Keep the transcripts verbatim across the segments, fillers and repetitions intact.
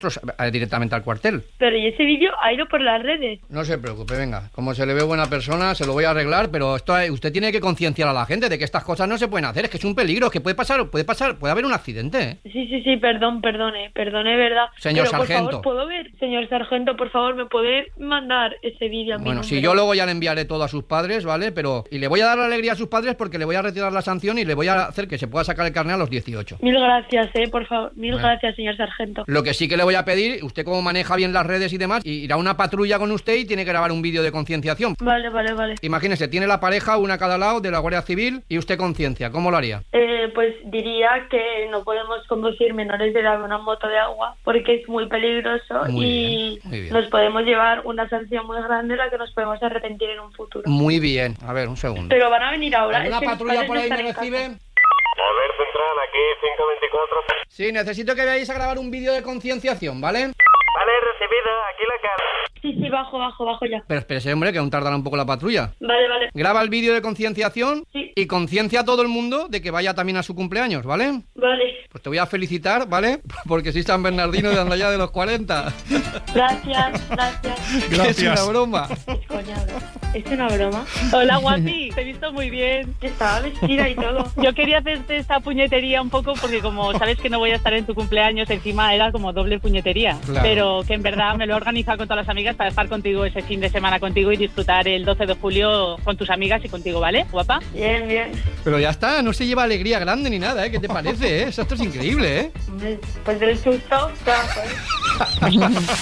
directamente al cuartel. Pero ¿y ese vídeo ha ido por las redes? No se preocupe, venga. Como se le ve buena persona, se lo voy a arreglar, pero esto usted tiene que concienciar a la gente de que estas cosas no se pueden hacer, es que es un peligro, es que puede pasar, puede pasar, puede haber un accidente, ¿eh? Sí, sí, sí, perdón, perdone, perdone, ¿verdad? Señor pero, sargento. por favor, ¿puedo ver? Señor sargento, por favor, ¿me puede mandar ese vídeo a mí? Bueno, si yo luego ya le enviaré todo a sus padres, ¿vale? Pero, y le voy a dar la alegría a sus padres porque le voy a retirar la sanción y le voy a hacer que se pueda sacar el carnet a los dieciocho. Mil gracias, eh, por favor, mil Bueno. gracias, señor sargento. Lo que sí que le voy a pedir, usted como maneja bien las redes y demás, irá una patrulla con usted y tiene que grabar un vídeo de concienciación. Vale, vale, vale. Imagínese, tiene la pareja, una a cada lado, de la Guardia Civil, y usted conciencia, ¿cómo lo haría? Eh, pues diría que no podemos conducir menores de edad en una moto de agua porque es muy peligroso Muy y bien, muy bien. nos podemos llevar una sanción muy grande la que nos podemos arrepentir en un futuro. Muy bien. A ver, un segundo. Pero van a venir ahora. ¿Alguna es que mis patrulla padres por no ahí me están en recibe? casa. A ver, Central, aquí cinco veinticuatro. Sí, necesito que veáis a grabar un vídeo de concienciación, ¿vale? Vale, recibido, aquí la cara. Sí, sí, bajo, bajo, bajo ya. Pero espérese, hombre, que aún tardará un poco la patrulla. Vale, vale. Graba el vídeo de concienciación Sí. y conciencia a todo el mundo de que vaya también a su cumpleaños, ¿vale? Vale. Pues te voy a felicitar, ¿vale? Porque soy San Bernardino de Andaya de los cuarenta. Gracias, gracias. Que es una broma. Es coñado. ¿Es una broma? Hola, guapi, te he visto muy bien. Estaba vestida y todo. Yo quería hacerte esta puñetería un poco porque como sabes que no voy a estar en tu cumpleaños, encima era como doble puñetería. Claro. Pero que en verdad me lo he organizado con todas las amigas para estar contigo ese fin de semana contigo y disfrutar el doce de julio con tus amigas y contigo, ¿vale, guapa? Bien, bien. Pero ya está, no se lleva alegría grande ni nada, ¿eh? ¿Qué te parece, eh? Esto es increíble, ¿eh? Hombre, pues del susto, claro, pues.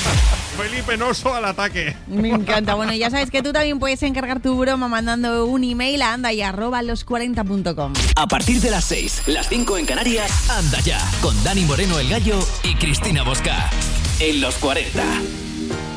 Felipe Noso al ataque. Me encanta. Bueno, ya sabes que tú también puedes encargar tu broma mandando un email a anda y arroba los cuarenta punto com. A partir de las seis, las cinco en Canarias, Anda Ya, con Dani Moreno el Gallo y Cristina Bosca. En Los cuarenta.